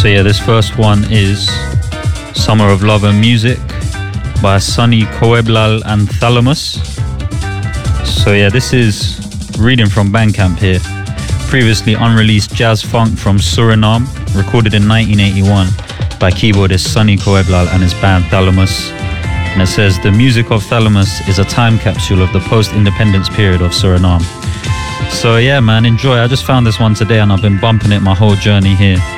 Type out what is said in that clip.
So yeah, this first one is Summer of Love and Music by Sunny Coeblal and Thalamus. So yeah, this is reading from Bandcamp here. Previously unreleased jazz funk from Suriname, recorded in 1981 by keyboardist Sunny Coeblal and his band Thalamus. And it says, the music of Thalamus is a time capsule of the post-independence period of Suriname. So yeah, man, enjoy. I just found this one today and I've been bumping it my whole journey here.